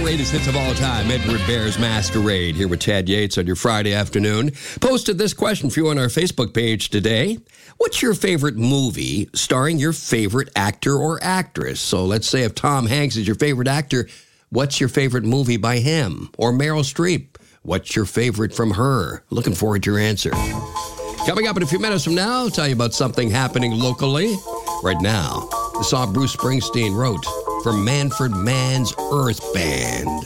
greatest hits of all time, Edward Bear's Masquerade, here with Chad Yates on your Friday afternoon. Posted this question for you on our Facebook page today. What's your favorite movie starring your favorite actor or actress? So let's say if Tom Hanks is your favorite actor, what's your favorite movie by him? Or Meryl Streep, what's your favorite from her? Looking forward to your answer. Coming up in a few minutes from now, I'll tell you about something happening locally. Right now, the song Bruce Springsteen wrote for Manfred Mann's Earth Band.